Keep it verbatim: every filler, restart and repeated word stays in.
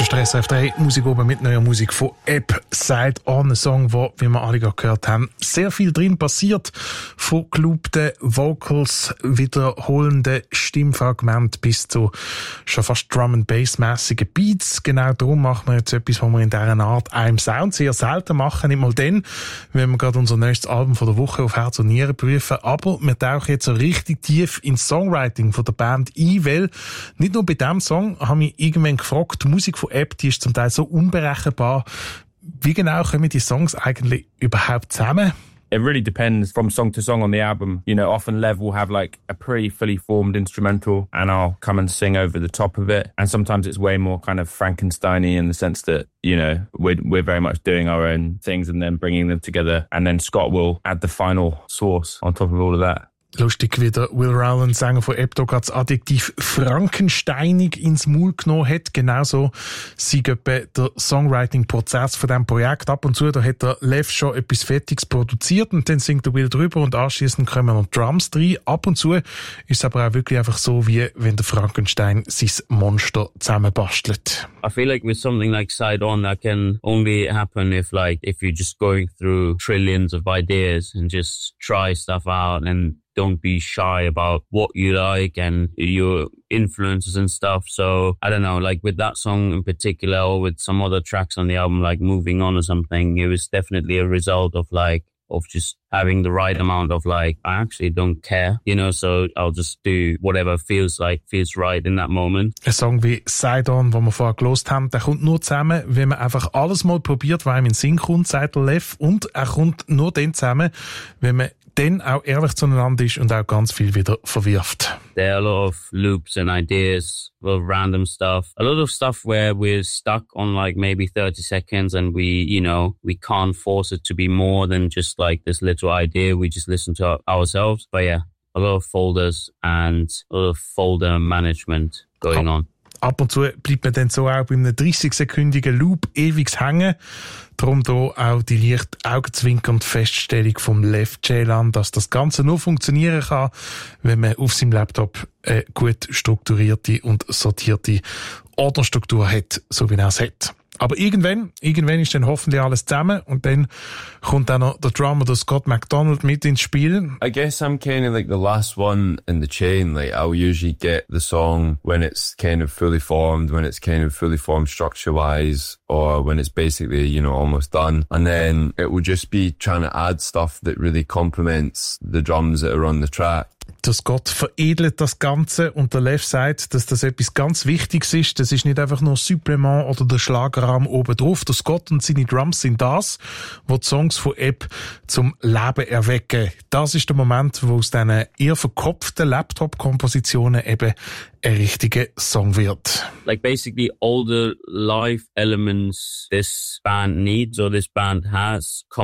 ist der S R F drei Musik oben mit neuer Musik von App Side On, ein Song, wo, wie wir alle gerade gehört haben, sehr viel drin passiert, von gelobten Vocals, wiederholenden Stimmfragmenten bis zu schon fast Drum-and-Bass-mässigen Beats. Genau darum machen wir jetzt etwas, was wir in dieser Art einem Sound sehr selten machen, nicht mal dann, wenn wir gerade unser nächstes Album von der Woche auf Herz und Nieren prüfen, aber wir tauchen jetzt so richtig tief ins Songwriting von der Band ein, weil nicht nur bei diesem Song habe ich irgendwann gefragt, die Musik von App, die ist zum Teil so unberechenbar. Wie genau kommen die Songs eigentlich überhaupt zusammen? It really depends from song to song on the album. You know, often Lev will have like a pretty fully formed instrumental and I'll come and sing over the top of it. And sometimes it's way more kind of Frankenstein-y in the sense that, you know, we're, we're very much doing our own things and then bringing them together. And then Scott will add the final sauce on top of all of that. Lustig, wie der Will Rowland, Sänger von Epto, das Adjektiv Frankensteinig ins Maul genommen hat. Genauso sei etwa der Songwriting-Prozess von diesem Projekt. Ab und zu, da hat der Lev schon etwas Fertiges produziert und dann singt der Will drüber und anschliessend kommen noch Drums rein. Ab und zu ist es aber auch wirklich einfach so, wie wenn der Frankenstein sein Monster zusammenbastelt. I feel like with something like Side On, that can only happen if like, if you're just going through trillions of ideas and just try stuff out and don't be shy about what you like and your influences and stuff. So, I don't know, like with that song in particular or with some other tracks on the album, like Moving On or something, it was definitely a result of like, of just having the right amount of like, I actually don't care, you know, so I'll just do whatever feels like, feels right in that moment. Ein Song wie Side On, den wir vorher gehört haben, der kommt nur zusammen, wenn man einfach alles mal probiert, was einem in den Sinn kommt, sagt der Lev, und er kommt nur dann zusammen, wenn man dann auch ehrlich zueinander ist und auch ganz viel wieder verwirft. There are a lot of loops and ideas, a lot of random stuff, a lot of stuff where we're stuck on like maybe thirty seconds and we, you know, we can't force it to be more than just like this little idea. We just listen to ourselves. But yeah, a lot of folders and a lot of folder management going on. Ab und zu bleibt man dann so auch bei einem dreißig-sekündigen Loop ewig hängen. Darum da auch die leicht augenzwinkernd Feststellung vom Lev Ceylan, dass das Ganze nur funktionieren kann, wenn man auf seinem Laptop eine gut strukturierte und sortierte Ordnerstruktur hat, so wie er es hat. Aber irgendwann, irgendwann ist dann hoffentlich alles zusammen und dann kommt dann noch der Drummer, der Scott McDonald, mit ins Spiel. I guess I'm kind of like the last one in the chain. Like I'll usually get the song when it's kind of fully formed, when it's kind of fully formed structure-wise, or when it's basically, you know, almost done. And then it will just be trying to add stuff that really complements the drums that are on the track. Der Scott veredelt das Ganze und der Lev sagt, dass das etwas ganz Wichtiges ist. Das ist nicht einfach nur Supplement oder der Schlagerrahmen oben drauf. Der Scott und seine Drums sind das, was die Songs von App zum Leben erwecken. Das ist der Moment, wo aus diesen eher verkopften Laptop-Kompositionen eben ein richtiger Song wird. Like basically all the live elements this band needs or this band has come